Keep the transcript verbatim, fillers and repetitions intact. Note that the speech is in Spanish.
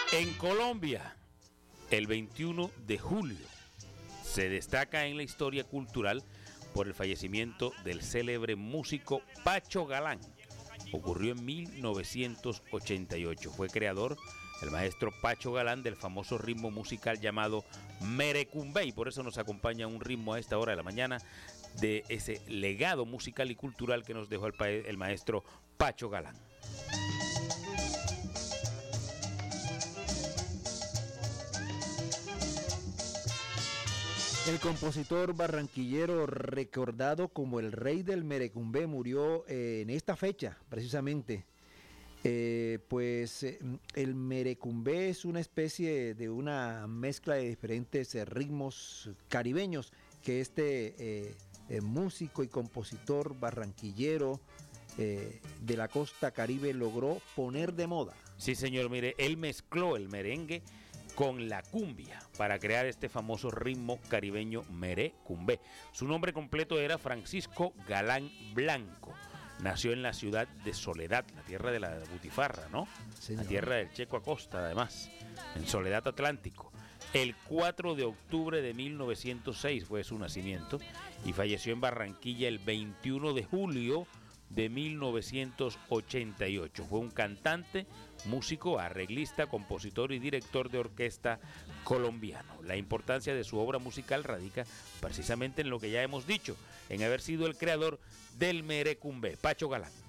En Colombia, el veintiuno de julio, se destaca en la historia cultural por el fallecimiento del célebre músico Pacho Galán. Ocurrió en mil novecientos ochenta y ocho. Fue creador, el maestro Pacho Galán, del famoso ritmo musical llamado merecumbe, y por eso nos acompaña un ritmo a esta hora de la mañana de ese legado musical y cultural que nos dejó el, pa- el maestro Pacho Galán. El compositor barranquillero recordado como el rey del merecumbe murió eh, en esta fecha, precisamente. Eh, pues eh, el merecumbe es una especie de una mezcla de diferentes eh, ritmos caribeños que este eh, eh, músico y compositor barranquillero eh, de la costa caribe logró poner de moda. Sí, señor, mire, él mezcló el merengue con la cumbia para crear este famoso ritmo caribeño merecumbe. Su nombre completo era Francisco Galán Blanco. Nació en la ciudad de Soledad, la tierra de la butifarra, ¿no? Señor. La tierra del Checo Acosta, además, en Soledad Atlántico. El cuatro de octubre de mil novecientos seis fue su nacimiento y falleció en Barranquilla el veintiuno de julio de mil novecientos ochenta y ocho. Fue un cantante, músico, arreglista, compositor y director de orquesta colombiano. La importancia de su obra musical radica precisamente en lo que ya hemos dicho, en haber sido el creador del merecumbe, Pacho Galán.